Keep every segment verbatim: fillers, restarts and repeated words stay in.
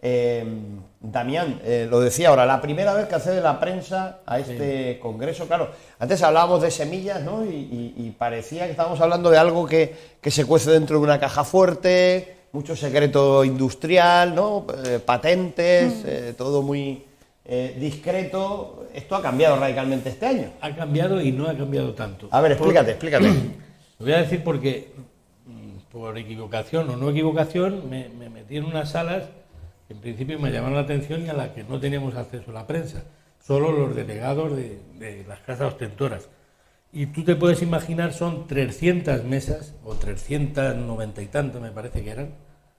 Eh, Damián, eh, lo decía ahora, la primera vez que accede la prensa a este sí. congreso, claro, antes hablábamos de semillas, ¿no? Y, y, y parecía que estábamos hablando de algo que, que se cuece dentro de una caja fuerte, mucho secreto industrial, ¿no? Eh, patentes, mm. eh, todo muy eh, discreto. Esto ha cambiado radicalmente este año. Ha cambiado y no ha cambiado tanto. A ver, explícate, por... explícate. Lo voy a decir porque, por equivocación o no equivocación, me, me metí en unas salas que en principio me llamaron la atención y a las que no teníamos acceso a la prensa, solo los delegados de, de las casas ostentoras. Y tú te puedes imaginar, son trescientas mesas, o trescientas noventa y tanto me parece que eran,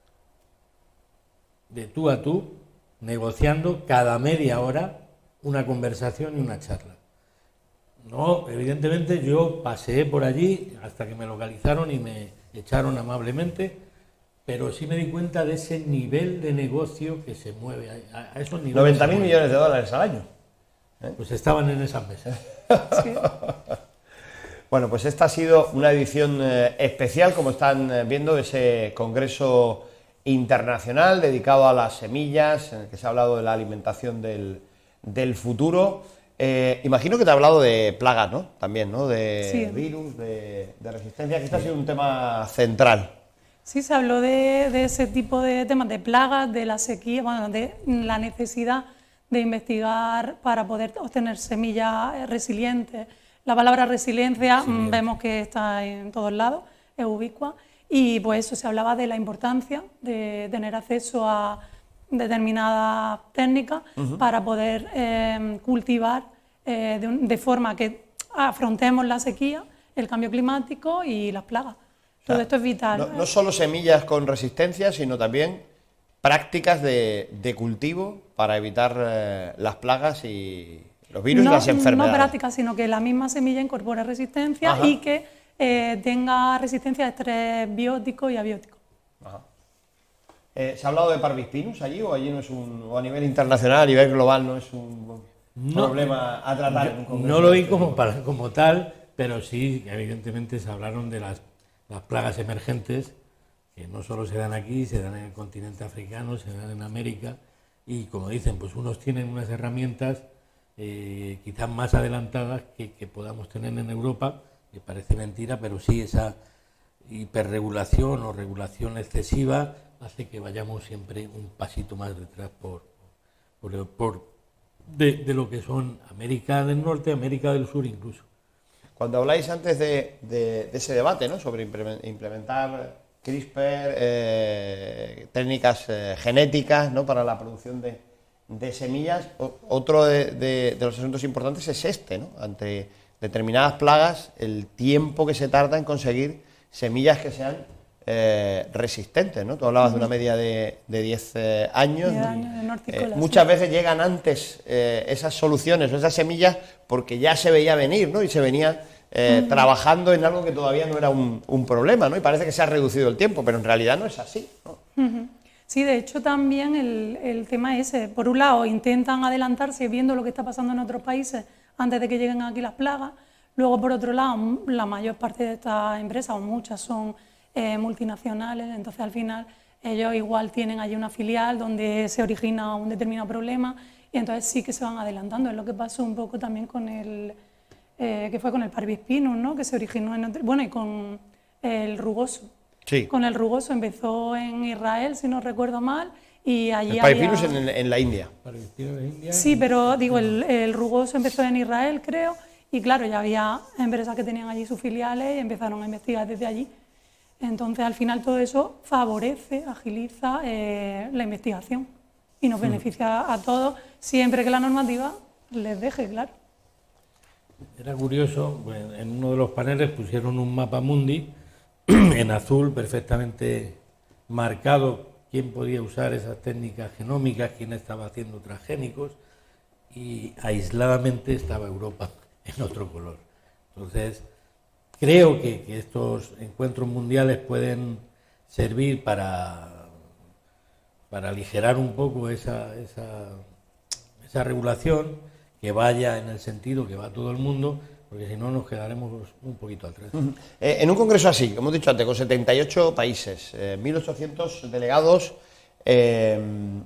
de tú a tú, negociando cada media hora una conversación y una charla. No, evidentemente yo pasé por allí hasta que me localizaron y me echaron amablemente, pero sí me di cuenta de ese nivel de negocio que se mueve a, a esos niveles. noventa mil millones de dólares al año. ¿Eh? Pues estaban en esas mesas. Sí. Bueno, pues esta ha sido una edición eh, especial, como están eh, viendo, de ese congreso internacional dedicado a las semillas, en el que se ha hablado de la alimentación del, del futuro. Eh, imagino que te ha hablado de plagas, ¿no? También, ¿no? De sí. virus, de, de resistencia, que este sí. ha sido un tema central. Sí, se habló de, de ese tipo de temas, de plagas, de la sequía, bueno, de la necesidad de investigar para poder obtener semillas resilientes. La palabra resiliencia sí. vemos que está en todos lados, es ubicua, y pues eso, se hablaba de la importancia de tener acceso a determinadas técnicas uh-huh. para poder eh, cultivar eh, de, un, de forma que afrontemos la sequía, el cambio climático y las plagas. Todo esto es vital. No, no solo semillas con resistencia, sino también prácticas de, de cultivo para evitar eh, las plagas y los virus no, y las enfermedades. No prácticas, sino que la misma semilla incorpore resistencia Ajá. y que eh, tenga resistencia a estrés biótico y abiótico. Ajá. Eh, ¿Se ha hablado de Parvispinus allí o allí no es un, o a nivel internacional, a nivel global no es un no, problema a tratar? En un congreso? No lo vi como, para, como tal, pero sí, evidentemente se hablaron de las las plagas emergentes, que no solo se dan aquí, se dan en el continente africano, se dan en América, y como dicen, pues unos tienen unas herramientas eh, quizás más adelantadas que, que podamos tener en Europa, que parece mentira, pero sí esa hiperregulación o regulación excesiva hace que vayamos siempre un pasito más detrás por, por, por de, de lo que son América del Norte, América del Sur incluso. Cuando habláis antes de, de, de ese debate, ¿no?, sobre implementar CRISPR, eh, técnicas eh, genéticas, ¿no?, para la producción de, de semillas, o, otro de, de, de los asuntos importantes es este, ¿no?, ante determinadas plagas, el tiempo que se tarda en conseguir semillas que sean eh, resistentes, ¿no? Tú hablabas de una media de, de diez eh, años. diez años eh, muchas veces llegan antes eh, esas soluciones o esas semillas porque ya se veía venir, ¿no? Y se venía eh, uh-huh. trabajando en algo que todavía no era un, un problema, ¿no? Y parece que se ha reducido el tiempo, pero en realidad no es así, ¿no? Uh-huh. Sí, de hecho también el, el tema ese, por un lado intentan adelantarse viendo lo que está pasando en otros países antes de que lleguen aquí las plagas, luego por otro lado la mayor parte de estas empresas o muchas son eh, multinacionales, entonces al final ellos igual tienen allí una filial donde se origina un determinado problema y entonces sí que se van adelantando, es lo que pasó un poco también con el, eh, que fue con el Parvispinus, ¿no?, que se originó en otro, bueno, y con el rugoso. Sí. Con el rugoso empezó en Israel, si no recuerdo mal, y allí el Parvispinus había... en, en la India. Sí, pero digo, el, el rugoso empezó en Israel, creo, y claro, ya había empresas que tenían allí sus filiales y empezaron a investigar desde allí. Entonces, al final todo eso favorece, agiliza eh, la investigación y nos beneficia a todos, siempre que la normativa les deje, claro. Era curioso, bueno, en uno de los paneles pusieron un mapa mundi en azul, perfectamente marcado quién podía usar esas técnicas genómicas, quién estaba haciendo transgénicos, y aisladamente estaba Europa en otro color. Entonces, creo que, que estos encuentros mundiales pueden servir para, para aligerar un poco esa, esa, esa regulación, que vaya en el sentido que va todo el mundo, porque si no nos quedaremos un poquito atrás. Uh-huh. Eh, en un congreso así, como hemos dicho antes, con setenta y ocho países, eh, mil ochocientos delegados, eh,